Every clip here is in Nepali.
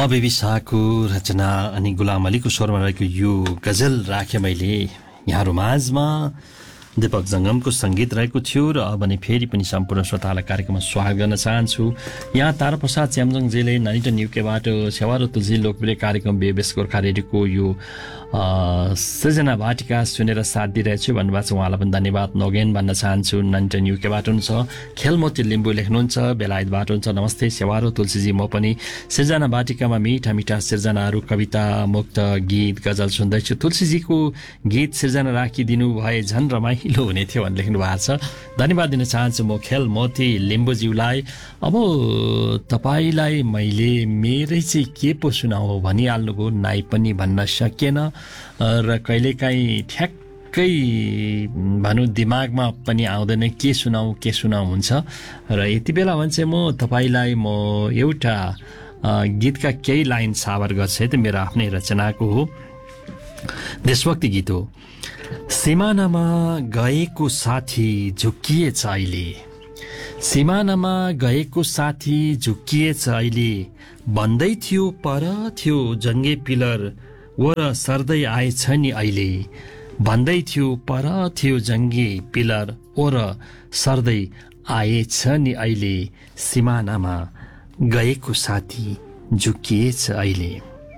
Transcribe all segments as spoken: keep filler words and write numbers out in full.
बेबी शाहको रचना अनि गुलाम अलीको स्वरमा रहेको यो गजल राखेँ मैले यहाँ माझमा। दीपक जङ्गमको सङ्गीत रहेको थियो र अब भने फेरि पनि सम्पूर्ण श्रोतालाई कार्यक्रममा स्वागत गर्न चाहन्छु। यहाँ ताराप्रसाद च्याम्जङजीले ननिटन युकेबाट सेवारो तुलसी लोकप्रिय कार्यक्रम बेबेस गोर्खा रेडियोको यो सृजना वाटिका सुनेर साथ दिइरहेछु भन्नुभएको छ। उहाँलाई पनि धन्यवाद नगेन भन्न चाहन्छु। ननिटन युकेबाट हुन्छ। खेलमोती लिम्बू लेख्नुहुन्छ, बेलायतबाट हुन्छ। नमस्ते सेवारो तुलसीजी, म पनि सृजना वाटिकामा मिठा मिठा सृजनाहरू, कविता, मुक्त, गीत, गजल सुन्दैछु। तुलसीजीको गीत सृजना राखिदिनु भए झन् रमाइलो हुने थियो भनेर लेख्नु भएको छ। धन्यवाद दिन चाहन्छु म खेलमोती लिम्बूज्यूलाई। अब तपाईँलाई मैले मेरै चाहिँ के पो सुनाऊ भनिहाल्नुभयो, नाइ पनि भन्न सकिएन र कहिलेकाहीँ ठ्याक्कै भनौँ दिमागमा पनि आउँदैन के सुनाऊ के सुनाऊ हुन्छ। र यति बेला भने चाहिँ म तपाईँलाई म एउटा गीतका केही लाइन साबर गर्छु है, त मेरो आफ्नै रचनाको हो, देशभक्ति गीत हो। सिमानामा गएको साथी झुक्किएछ अहिले, सिमानामा गएको साथी झुक्किएछ अहिले, भन्दै थियो पर थियो जङ्गे पिलर वर सर्दै आएछ नि अहिले, भन्दै थियो पर थियो जङ्गे पिलर वर सर्दै आएछ नि अहिले, सिमानामा गएको साथी झुक्किएछ अहिले।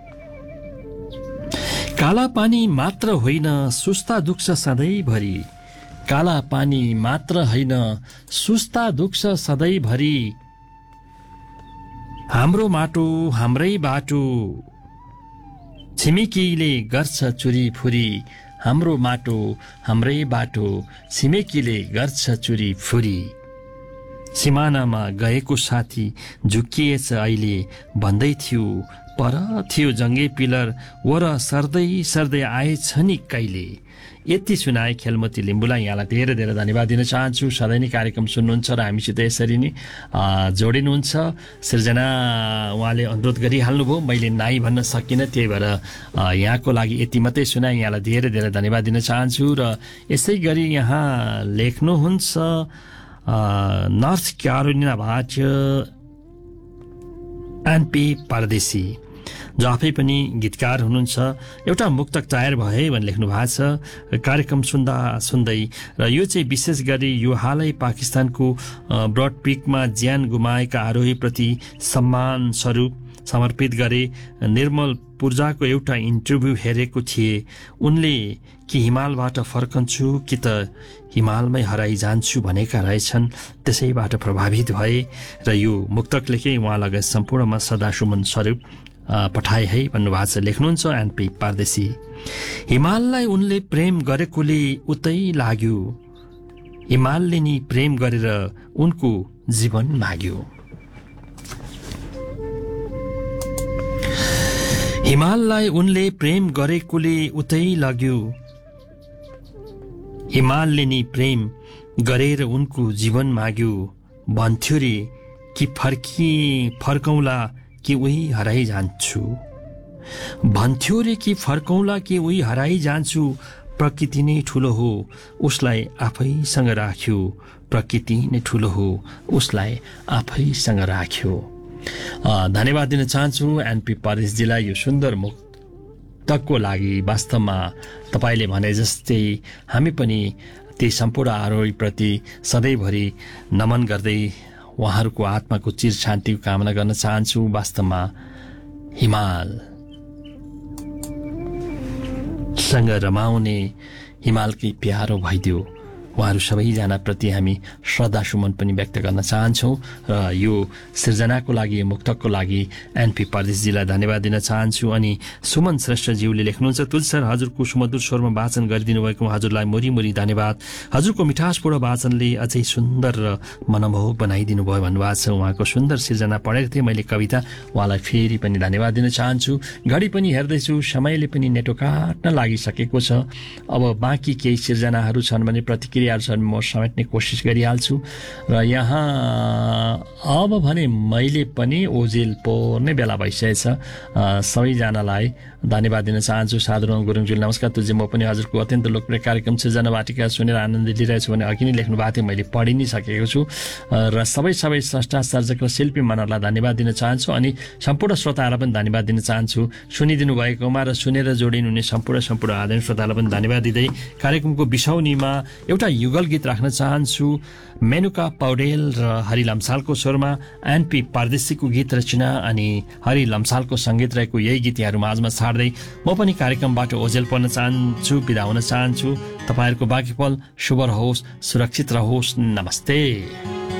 काला पानी मात्र होइन सुस्ता दुख्छ सधैँभरि, काला पानी मात्र होइन सुस्ता दुख्छ सधैँभरि, हाम्रो माटो हाम्रै बाटो छिमेकीले गर्छ चुरी फुरी, हाम्रो माटो हाम्रै बाटो छिमेकीले गर्छ चुरी फुरी, सिमानामा गएको साथी झुक्किएछ अहिले, भन्दै थियो पर थियो जङ्गे पिलर वर सर्दै सर्दै आएछ नि कहिले। यति सुनाए खेलमती लिम्बूलाई। यहाँलाई धेरै धेरै धन्यवाद दिन चाहन्छु। सधैँ नै कार्यक्रम सुन्नुहुन्छ र हामीसित यसरी नै जोडिनुहुन्छ। सृजना उहाँले अनुरोध गरिहाल्नुभयो, मैले नाइ भन्न सकिनँ, त्यही भएर यहाँको लागि यति मात्रै सुनाएँ। यहाँलाई धेरै धेरै धन्यवाद दिन चाहन्छु। र यसै गरी यहाँ लेख्नुहुन्छ नर्थ क्यारोलिनाबाट एनपी परदेशी, जो आफै पनि गीतकार हुनुहुन्छ। एउटा मुक्तक तयार भए भनेर लेख्नु भएको छ कार्यक्रम सुन्दा सुन्दै। र यो चाहिँ विशेष गरी यो हालै पाकिस्तानको ब्रड पिकमा ज्यान गुमाएका आरोहीप्रति सम्मान स्वरूप समर्पित गरे। निर्मल पूर्जाको एउटा इन्टरभ्यू हेरेको थिए। उनले कि हिमालबाट फर्कन्छु कि त हिमालमै हराइ जान्छु भनेका रहेछन्, त्यसैबाट प्रभावित भए र यो मुक्तक लेखे उहाँलाई सम्पूर्णमा सदासुमन स्वरूप पठाए है भन्नुभएको छ। लेख्नुहुन्छ एनपी परदेशी, हिमाललाई उनले प्रेम गरेकोले उतै लाग्यो, हिमालले नि प्रेम गरेर उनको जीवन माग्यो, हिमाललाई उनले प्रेम गरेकोले उतै लाग्यो, हिमालले नि प्रेम गरेर उनको जीवन माग्यो, भन्थ्यो रे कि फर्की फर्कौँला कि उही हराइ जान्छु, भन्थ्यो रे कि फर्कौँला कि उही हराइ जान्छु, प्रकृति नै ठुलो हो उसलाई आफैसँग राख्यो, प्रकृति नै ठुलो हो उसलाई आफैसँग राख्यो। धन्यवाद दिन चाहन्छु एनपी परदेशजीलाई यो सुन्दर मुक्तकको लागि। वास्तवमा तपाईँले भने जस्तै हामी पनि ती सम्पूर्ण आरोहीप्रति सधैँभरि नमन गर्दै उहाँहरूको आत्माको चिर शान्तिको कामना गर्न चाहन्छु। वास्तवमा हिमालसँग रमाउने हिमालकै प्यारो भइदियो। उहाँहरू सबैजनाप्रति हामी श्रद्धा सुमन पनि व्यक्त गर्न चाहन्छौँ। र यो सृजनाको लागि, यो मुक्तकको लागि एनपी परदेशजीलाई धन्यवाद दिन चाहन्छु। अनि सुमन श्रेष्ठज्यूले लेख्नुहुन्छ, तुलसी सर हजुरको सुमधुर स्वरमा वाचन गरिदिनु भएको हजुरलाई मोरी मोरी धन्यवाद। हजुरको मिठासपूर्ण वाचनले अझै सुन्दर र मनमोहक बनाइदिनु भयो भन्नुभएको छ। उहाँको सुन्दर सृजना पढेको थिएँ मैले कविता, उहाँलाई फेरि पनि धन्यवाद दिन चाहन्छु। घडी पनि हेर्दैछु, समयले पनि नेटो काट्न लागिसकेको छ। अब बाँकी केही सृजनाहरू छन् भने प्रतिक्रिया प्रतिक्रियाहरू छन् म समेट्ने कोसिस गरिहाल्छु। र यहाँ अब भने मैले पनि ओजेल पर्ने बेला भइसकेछ। सबैजनालाई धन्यवाद दिन चाहन्छु। साधुराम गुरुङज्यू नमस्कार तुझे, म पनि हजुरको अत्यन्त लोकप्रिय कार्यक्रम सृजना वाटिका सुनेर आनन्द लिइरहेछु भने अघि नै लेख्नु भएको थियो, मैले पढि नै सकेको छु। र सबै सबै स्रष्टा सर्जक र शिल्पी मनहरूलाई धन्यवाद दिन चाहन्छु अनि सम्पूर्ण श्रोताहरूलाई पनि धन्यवाद दिन चाहन्छु सुनिदिनु भएकोमा र सुनेर जोडिनुहुने सम्पूर्ण सम्पूर्ण आदरणीय श्रोतालाई पनि धन्यवाद दिँदै कार्यक्रमको बिसौनीमा एउटा युगल गीत राख्न चाहन्छु। मेनुका पौडेल र हरि लम्सालको स्वरमा एनपी परदेशीको गीत रचना अनि हरि लम्सालको सङ्गीत रहेको यही गीत यहाँहरू माझमा छाड्दै म पनि कार्यक्रमबाट ओझेल पर्न चाहन्छु, बिदा हुन चाहन्छु। तपाईँहरूको बाँकी पल शुभ रहोस्, सुरक्षित रहोस्। नमस्ते।